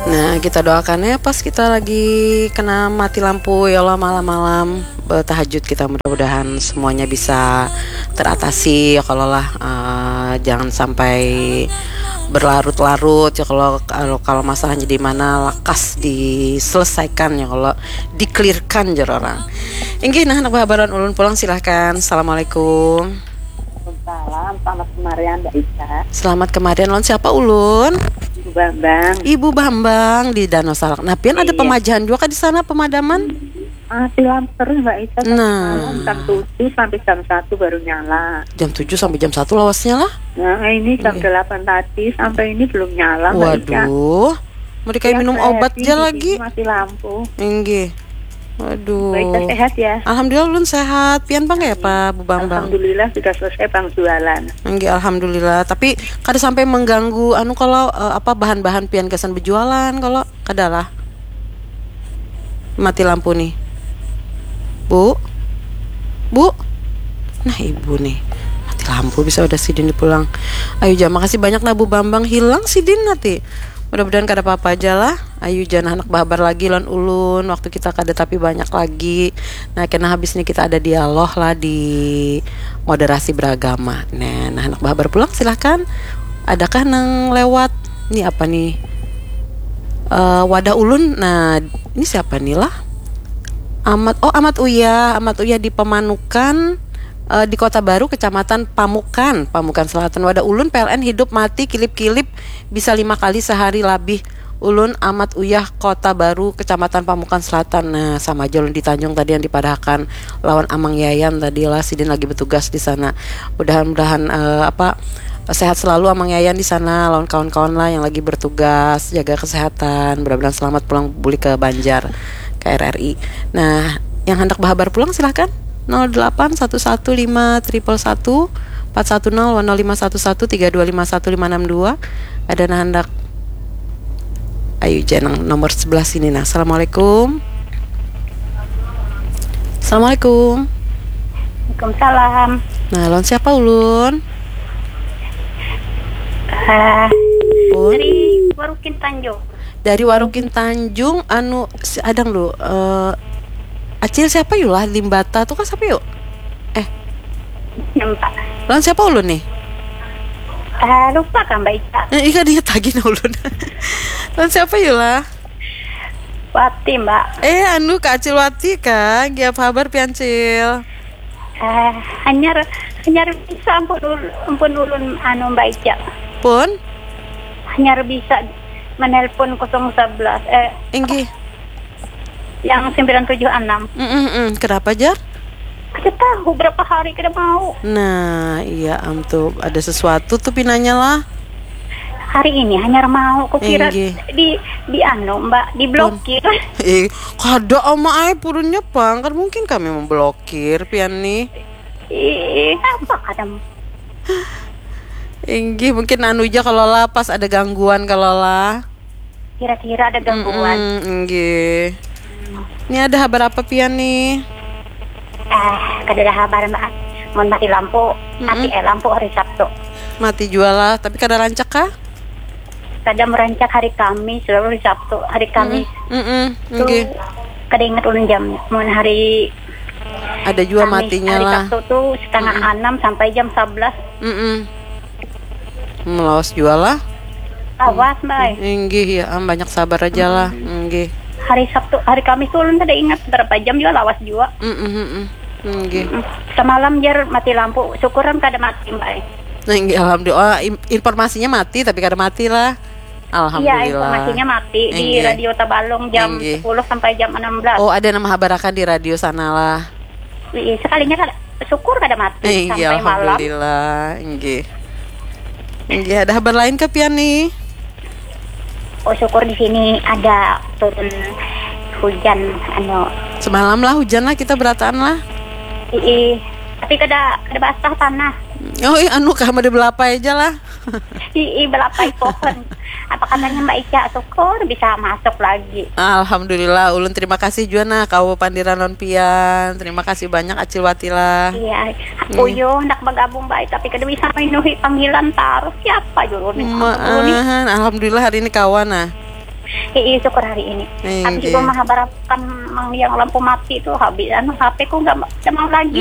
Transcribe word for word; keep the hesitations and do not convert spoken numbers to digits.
Nah, kita doakannya pas kita lagi kena mati lampu ya Allah, malam-malam tahajud kita, mudah-mudahan semuanya bisa teratasi ya kalau lah, uh, jangan sampai berlarut-larut ya kalau kalau kalau masalahnya di mana lekas diselesaikan ya kalau diklirkan jar orang. Inggih nah anak bahabaran ulun pulang silahkan. Assalamualaikum. Salam, selamat kemarian Mbak Ica. Selamat kemarian lon siapa ulun? Ibu Bambang. Ibu Bambang di Danau Salak. Nah, pian ada Iya. pemajahan juga kah di sana pemadaman? Ah, silam terus Mbak Ica. Nah. Malam jam tujuh sampai jam satu baru nyala. Jam tujuh sampai jam satu lawasnya lah. Nah, ini jam Iya. delapan tadi sampai ini belum nyala Mbak Ica. Waduh. Mau dikayak Ya, minum saya obat sih aja di lagi. sini masih lampu. Inggih. Waduh. Mbak Ica sehat ya? Alhamdulillah ulun sehat. Pian bang ya Pak Bu Bambang? Alhamdulillah sudah selesai bang jualan. Enggak, alhamdulillah. Tapi kada sampai mengganggu anu kalau uh, apa bahan-bahan pian kesan berjualan kalau kada lah. Mati lampu nih. Bu. Bu. Nah, ibu nih. Mati lampu bisa udah sidin dipulang. Ayo jangan makasih banyak nah Bu Bambang, hilang sidin nanti. Mudah-mudahan kada apa-apa aja lah. Ayo jangan anak bahabar lagi lon ulun. Waktu kita kada tapi banyak lagi. Nah kena habis nih kita ada dialog lah di moderasi beragama. Nah, nah anak bahabar pulang silahkan. Adakah nang lewat? Ini apa nih? Uh, wadah ulun. Nah ini siapa nih lah? Amat oh Amat Uya. Amat Uya di Pemanukan. Uh, di Kota Baru, Kecamatan Pamukan, Pamukan Selatan. Wadah ulun P L N hidup mati kilip-kilip bisa lima kali sehari labih. Ulun Amat Uyah Kota Baru, Kecamatan Pamukan Selatan. Nah sama aja ulun di Tanjung tadi yang dipadahkan lawan Amang Yayan tadi lah. Sidin lagi bertugas di sana. Mudah-mudahan uh, apa sehat selalu Amang Yayan di sana, lawan kawan-kawan lah yang lagi bertugas, jaga kesehatan. Mudah-mudahan selamat pulang pulih ke Banjar, ke R R I. Nah yang hendak bahabar pulang silahkan. nol delapan satu satu lima satu satu empat satu nol nol lima satu satu tiga dua lima satu lima enam dua. Ada nah hendak. Ayo jangan nomor sebelah sini nah. Assalamualaikum. Assalamualaikum. Waalaikumsalam. Nah lon siapa ulun? Uh, Un? dari Warukin Tanjung. Dari Warukin Tanjung anu si adang lu uh, Acil siapa yuk lah Limbata tuh kan siapa yuk? Eh Nampak. lon siapa ulun nih? Uh, lupa kan Mbak Ica. Eh, ika dia tagih na ulun. Lon siapa yuk lah? Wati Mbak. Eh anu Kak Acil Wati kan, giap kabar piancil. Uh, hanyar hanyar bisa ampun ulun, ampun ulun anu Mbak Ica. Pun? Hanyar bisa menelpon nol sebelas eh Inggih. yang sembilan tujuh enam. Mm-mm, kenapa Jar? Kita tahu berapa hari kita mau. Nah iya am tuh ada sesuatu tuh pinanya lah. Hari ini hanya mau aku kira Inggih. di di anu Mbak diblokir. Eh kada ama ai purunnya pang kan mungkin kami memblokir pian nih. Ih, apa kadang Inggih mungkin anu aja kalau lah pas ada gangguan kalau lah. kira-kira ada gangguan. Mm-mm, inggih. Ini ada kabar apa pian nih? Eh, kada ada kabar Mbak. Mun mati lampu, mati eh lampu hari Sabtu. Mati jual lah, tapi kada rancak kah? Kada merancak hari Kamis, lalu hari Sabtu, hari Kamis. Mm-mm, Tuh, inggih. kada ingat ulun jam. Mun hari Ada juga Kamis, matinya hari lah. Sabtu tuh setengah enam sampai jam sebelas. Mm-mm. Melawas jual lah. Awas Mbak. Inggih ya, am banyak sabar aja lah. Inggih. Hari Sabtu, hari Kamis tuh ulun kada ingat berapa jam juga lawas juga. Mm-mm. Inggih. Mm. Semalam jar mati lampu, syukuran kada mati Mbak. Nah, inggih alhamdulillah. Oh, im- informasinya mati tapi kada mati lah. Alhamdulillah. Iya, informasinya mati di Inggih. Radio Tabalong jam Inggih. sepuluh sampai jam enam belas. Oh, ada nama habarakan di radio sana lah. Iya, sekalinya kada syukur kada mati Inggih, sampai malam. alhamdulillah. Inggih. Inggih, ada kabar lain ke pian nih? Oh, syukur di sini ada turun hujan anu. Semalam lah hujan lah kita berataan lah. Ii, tapi kada kada basah tanah. Oh, iya, anu kah ada belapa aja lah. Ii, belapai pohon. Apa katanya Mbak Ica, syukur bisa masuk lagi. Alhamdulillah, ulun terima kasih juga nah kau pandiran non pian. Terima kasih banyak Acil Wati lah. Iya, Uyuh hendak bergabung Mbak, tapi kada bisa memenuhi panggilan taruh siapa jurun. Maan, alhamdulillah hari ini kawan nah. iisok hari ini. Thank Habis you. itu mahabarakan mang yang lampu mati itu habis anu H P ku nggak nggak mau lagi